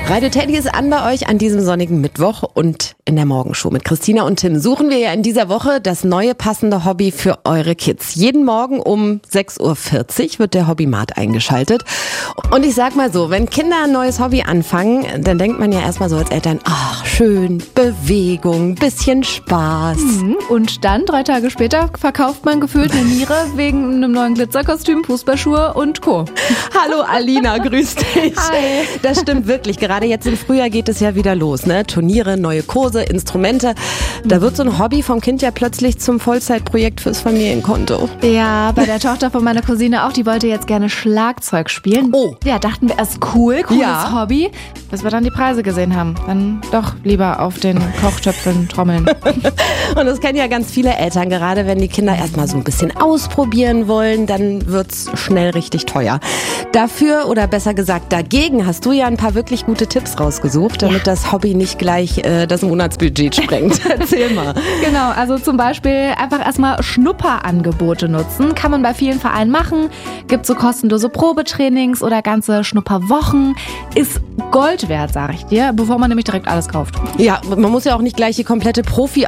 Radio Teddy ist an bei euch an diesem sonnigen Mittwoch und in der Morgenshow mit Christina und Tim suchen wir ja in dieser Woche das neue passende Hobby für eure Kids. Jeden Morgen um 6.40 Uhr wird der Hobbymat eingeschaltet. Und ich sag mal so, wenn Kinder ein neues Hobby anfangen, dann denkt man ja erstmal so als Eltern, ach schön, Bewegung, bisschen Spaß. Und dann, 3 Tage später, verkauft man gefühlt eine Niere wegen einem neuen Glitzerkostüm, Fußballschuhe und Co. Hallo Alina, grüß dich. Hi. Das stimmt wirklich. Gerade jetzt im Frühjahr geht es ja wieder los, ne? Turniere, neue Kurse, Instrumente. Da wird so ein Hobby vom Kind ja plötzlich zum Vollzeitprojekt fürs Familienkonto. Ja, bei der Tochter von meiner Cousine auch, die wollte jetzt gerne Schlagzeug spielen. Oh. Ja, dachten wir, ist cooles Ja. Hobby, bis wir dann die Preise gesehen haben. Dann doch lieber auf den Kochtöpfen trommeln. Und das kennen ja ganz viele Eltern, gerade wenn die Kinder erstmal so ein bisschen ausprobieren wollen, dann wird's schnell richtig teuer. Dafür, oder besser gesagt dagegen, hast du ja ein paar wirklich gute Tipps rausgesucht, damit das Hobby nicht gleich das Monatsbudget sprengt. Erzähl mal. Genau, also zum Beispiel einfach erstmal Schnupperangebote nutzen. Kann man bei vielen Vereinen machen. Gibt so kostenlose Probetrainings oder ganze Schnupperwochen. Ist Gold wert, sag ich dir, bevor man nämlich direkt alles kauft. Ja, man muss ja auch nicht gleich die komplette